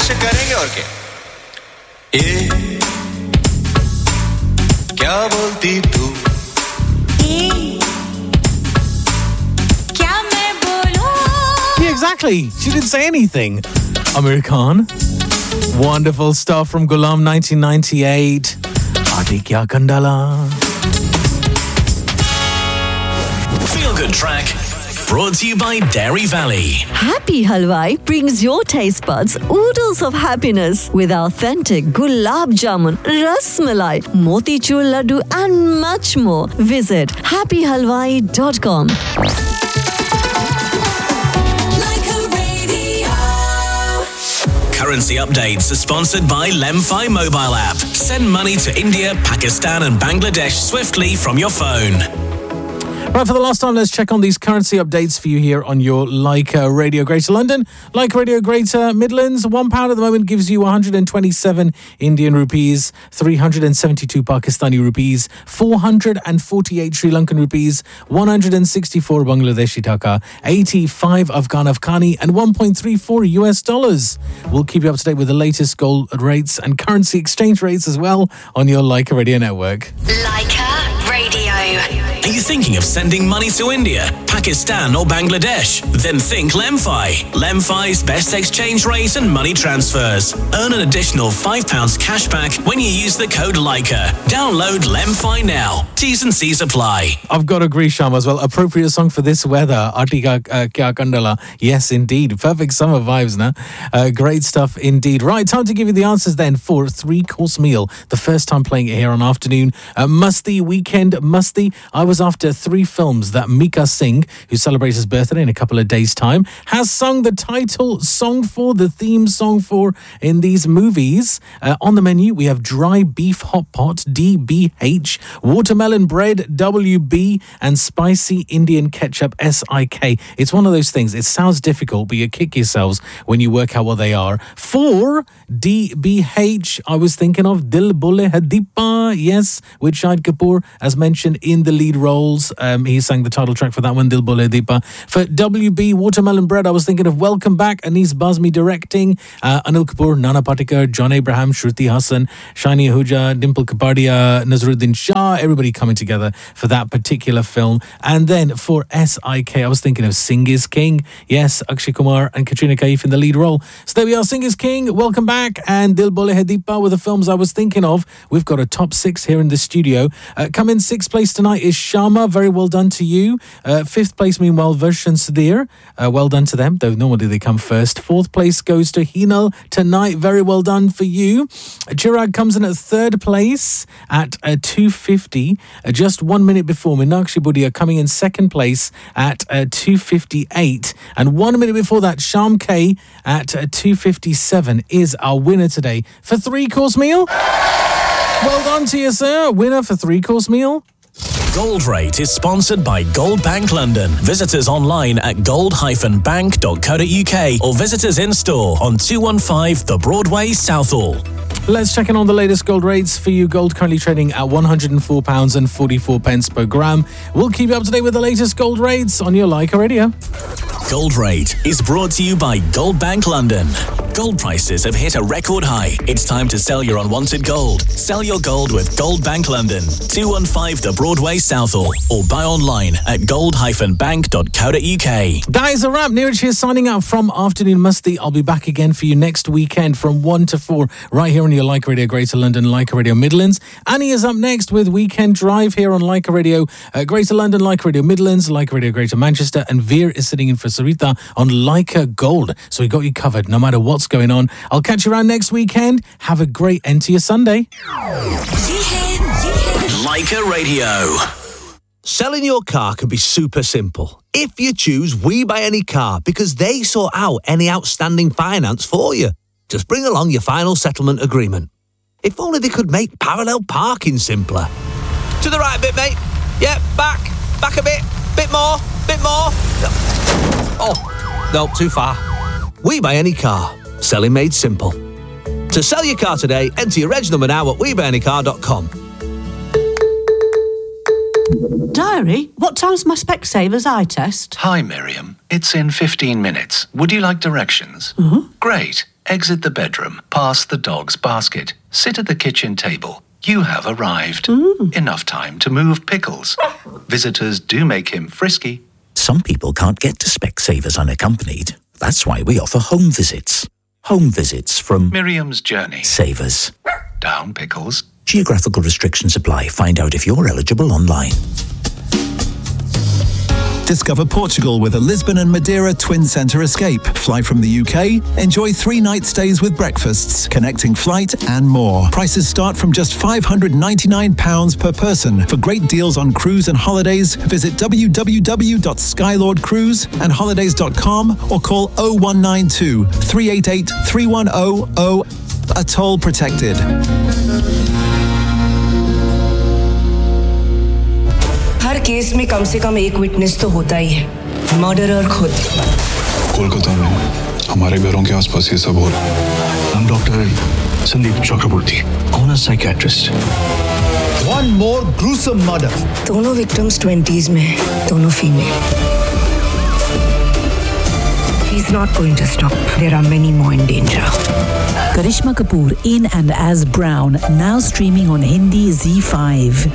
से करेंगे और क्या ए क्या बोलती तू क्या मैं बोलूं Yeah, exactly. She didn't say anything. Amir Khan. Wonderful stuff from Gulam 1998. Aati Kya Kandala. Feel Good Track. Brought to you by Dairy Valley. Happy Halwai brings your taste buds oodles of happiness with authentic gulab jamun, ras malai, motichur laddu and much more. Visit happyhalwai.com. Currency updates are sponsored by Lemfi mobile app. Send money to India, Pakistan and Bangladesh swiftly from your phone. Right, for the last time, let's check on these currency updates for you here on your Leica Radio Greater London. Leica Radio Greater Midlands, £1 at the moment gives you 127 Indian rupees, 372 Pakistani rupees, 448 Sri Lankan rupees, 164 Bangladeshi taka, 85 Afghan Afghani, and 1.34 US dollars. We'll keep you up to date with the latest gold rates and currency exchange rates as well on your Leica Radio network. Leica Radio. Are you thinking of sending money to India, Pakistan or Bangladesh? Then think Lemfi. Lemfi's best exchange rate and money transfers. Earn an additional £5 cashback when you use the code Leica. Download Lemfi now. T's and C's apply. I've got to agree, Sham, as well. Appropriate song for this weather. Atika Kya Kandala. Yes, indeed. Perfect summer vibes now. Great stuff indeed. Right, time to give you the answers then for a 3-course meal. The first time playing it here on Afternoon. Musty Weekend Musty. I was after 3 films that Mika Singh, who celebrates his birthday in a couple of days' time, has sung the title song for, the theme song for in these movies. On the menu, we have Dry Beef Hot Pot, DBH, Watermelon Bread, WB, and Spicy Indian Ketchup, SIK. It's one of those things. It sounds difficult, but you kick yourselves when you work out what they are. For DBH, I was thinking of Dil Bole Hadipa, yes, with Shahid Kapoor, as mentioned in the lead roles. He sang the title track for that one, Dil Bole Hadipa. For WB, Watermelon Bread, I was thinking of Welcome Back, Anis Bazmi directing, Anil Kapoor, Nana Patekar, John Abraham, Shruti Hassan, Shani Ahuja, Dimple Kapadia, Nazruddin Shah, everybody coming together for that particular film. And then for SIK, I was thinking of Sing is King. Yes, Akshay Kumar and Katrina Kaif in the lead role. So there we are, Sing is King, Welcome Back, and Dil Bole Hadipa were the films I was thinking of. We've got a top 6 here in the studio. Come in 6th place tonight is Shama. Very well done to you. 5th place, meanwhile, Varshan Sudhir. Well done to them, though normally they come first. 4th place goes to Hinal tonight. Very well done for you. Chirag comes in at 3rd place at 250. Just 1 minute before, Meenakshi Budia coming in 2nd place at 258. And 1 minute before that, Sham K at 257 is our winner today for 3-course meal. Well done to you, sir. Winner for 3-course meal. Gold Rate is sponsored by Gold Bank London. Visit us online at gold-bank.co.uk or visit us in store on 215 The Broadway, Southall. Let's check in on the latest gold rates for you. Gold currently trading at £104.44 per gram. We'll keep you up to date with the latest gold rates on your Leica Radio. Gold Rate is brought to you by Gold Bank London. Gold prices have hit a record high. It's time to sell your unwanted gold. Sell your gold with Gold Bank London, 215 The Broadway, Southall, or buy online at gold-bank.co.uk. That is a wrap. Neeraj here signing out from Afternoon Musty. I'll be back again for you next weekend from 1 to 4 right here on your Leica Radio Greater London, Leica Radio Midlands. Annie is up next with Weekend Drive here on Leica Radio Greater London, Leica Radio Midlands, Leica Radio Greater Manchester, and Veer is sitting in for Sarita on Leica Gold. So we got you covered no matter what's going on. I'll catch you around next weekend. Have a great end to your Sunday. Leica Radio. Selling your car can be super simple if you choose We Buy Any Car, because they sort out any outstanding finance for you. Just bring along your final settlement agreement. If only they could make parallel parking simpler. To the right a bit, mate. Yeah, back a bit more. Oh, no, too far. We Buy Any Car. Selling made simple. To sell your car today, enter your reg number now at webuyanycar.com. Diary, what time's my Specsavers eye test? Hi, Miriam. It's in 15 minutes. Would you like directions? Mm-hmm. Great. exit the bedroom, pass the dog's basket, sit at the kitchen table. You have arrived. Enough time to move pickles. Visitors do make him frisky. Some people can't get to Specsavers unaccompanied. That's why we offer home visits. Home visits from Miriam's Journey. Savers. Down pickles. Geographical restrictions apply. Find out if you're eligible online. Discover Portugal with a Lisbon and Madeira twin centre escape. Fly from the UK, enjoy 3-night stays with breakfasts, connecting flight and more. Prices start from just £599 per person. For great deals on cruise and holidays, visit www.skylordcruiseandholidays.com or call 0192 388 3100. Atoll protected. Her case में कम से कम एक witness तो होता ही है murderer खुद कोलकाता में हमारे घरों के आसपास ये सब हो रहा है I'm Dr. Sandeep Chakraborty I'm a psychiatrist One more gruesome murder दोनों victims 20s में दोनों female He's not going to stop there are many more in danger Karishma Kapoor in and as Brown now streaming on Hindi Z5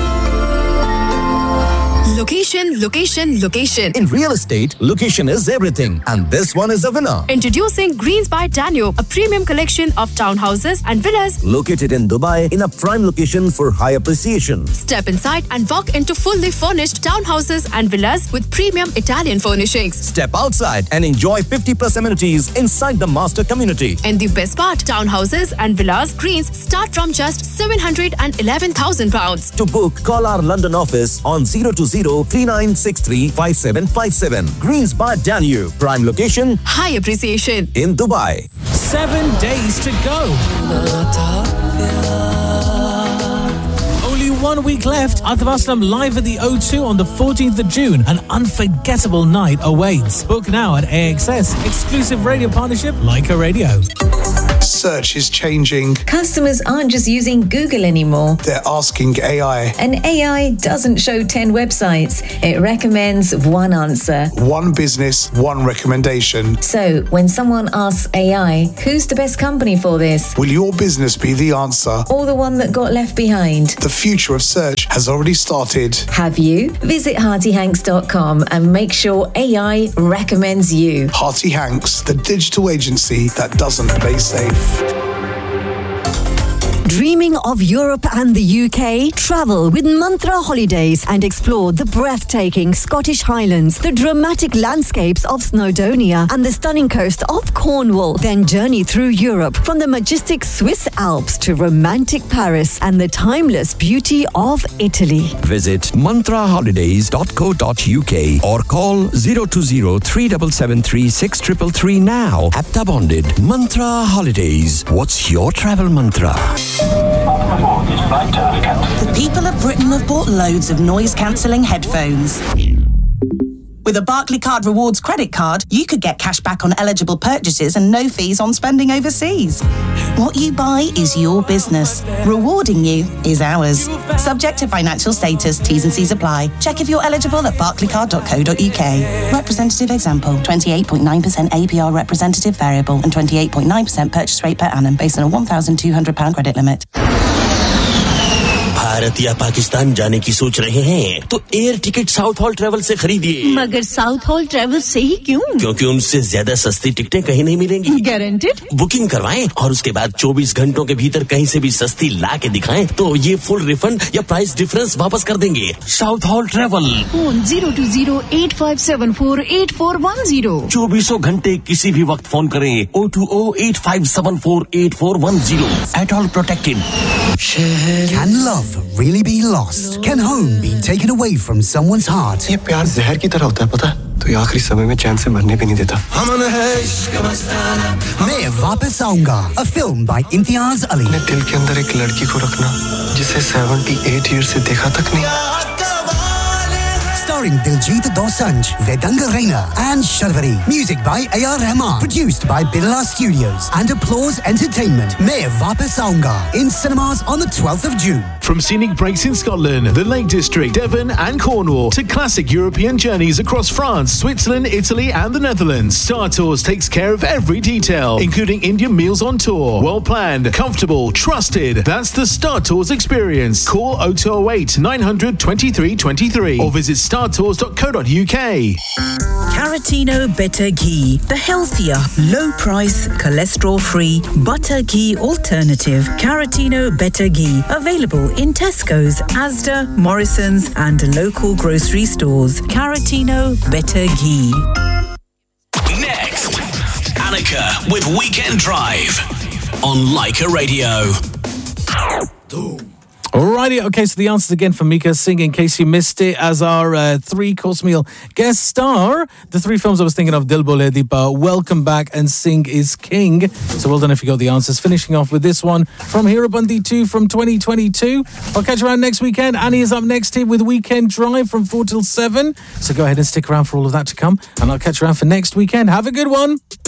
Location, location, location. In real estate, location is everything. And this one is a winner. Introducing Greens by Danube, a premium collection of townhouses and villas. Located in Dubai, in a prime location for high appreciation. Step inside and walk into fully furnished townhouses and villas with premium Italian furnishings. Step outside and enjoy 50+ amenities inside the master community. And the best part, townhouses and villas Greens start from just £711,000. To book, call our London office on 020-3963-5757. Greens by Danube. Prime location. High appreciation. In Dubai. 7 days to go. Only 1 week left. Atif Aslam live at the O2 on the 14th of June. An unforgettable night awaits. Book now at AXS. Exclusive radio partnership, Leica Radio. Search is changing. Customers aren't just using Google anymore. They're asking AI. And AI doesn't show 10 websites. It recommends one answer. One business, one recommendation. So, when someone asks AI, who's the best company for this? Will your business be the answer? Or the one that got left behind? The future of search has already started. Have you? Visit HeartyHanks.com and make sure AI recommends you. Hearty Hanks, the digital agency that doesn't play safe. Dreaming of Europe and the UK? Travel with Mantra Holidays and explore the breathtaking Scottish Highlands, the dramatic landscapes of Snowdonia and the stunning coast of Cornwall. Then journey through Europe from the majestic Swiss Alps to romantic Paris and the timeless beauty of Italy. Visit mantraholidays.co.uk or call 020-3773-6333 now. APTA bonded. Mantra Holidays. What's your travel mantra? The people of Britain have bought loads of noise-cancelling headphones. With a Barclaycard Rewards credit card, you could get cash back on eligible purchases and no fees on spending overseas. What you buy is your business. Rewarding you is ours. Subject to financial status, T's and C's apply. Check if you're eligible at barclaycard.co.uk. Representative example, 28.9% APR representative variable and 28.9% purchase rate per annum based on a £1,200 credit limit. Bharat या पाकिस्तान जाने की सोच रहे हैं तो air ticket south hall travel से खरीदिए मगर साउथ हॉल ट्रैवल से ही क्यों क्योंकि उनसे ज्यादा सस्ती टिकटें कहीं नहीं मिलेंगी गारंटेड बुकिंग करवाएं और उसके बाद 24 घंटों के भीतर कहीं से भी सस्ती ला के दिखाएं तो ये फुल रिफंड या प्राइस डिफरेंस वापस कर देंगे साउथ हॉल ट्रैवल फोन 020-8574-8410 24 घंटे किसी भी वक्त फोन करें 020-8574-8410 at all protected Can love really be lost? Can home be taken away from someone's heart? ये प्यार जहर की तरह होता है पता है तो ये आखिरी समय में चैन से मरने भी नहीं देता मैं वापस आऊंगा a film by Imtiaz Ali अपने दिल के अंदर एक लड़की को रखना जिसे 78 years से देखा तक नहीं starring Diljit Dosanjh, Vedanga Raina and Sharvari. Music by A.R. Rahman. Produced by Birla Studios and Applause Entertainment. Main Vapas Aunga in cinemas on the 12th of June. From scenic breaks in Scotland, the Lake District, Devon and Cornwall to classic European journeys across France, Switzerland, Italy and the Netherlands, Star Tours takes care of every detail, including Indian meals on tour. Well planned, comfortable, trusted. That's the Star Tours experience. Call 0208 900 23 23 or visit startours.co.uk. Caratino Better Ghee, the healthier, low-price, cholesterol-free butter ghee alternative. Caratino Better Ghee, available in Tesco's, Asda, Morrison's and local grocery stores. Caratino Better Ghee. Next, Annika with Weekend Drive on Leica Radio. Alrighty, okay, so the answers again from Mika Singh, in case you missed it, as our three-course meal guest star. The three films I was thinking of, Dil Bole Deepa, Welcome Back and Singh is King. So well done if you got the answers. Finishing off with this one from Hirabandi 2 from 2022. I'll catch you around next weekend. Annie is up next here with Weekend Drive from 4 till 7. So go ahead and stick around for all of that to come. And I'll catch you around for next weekend. Have a good one.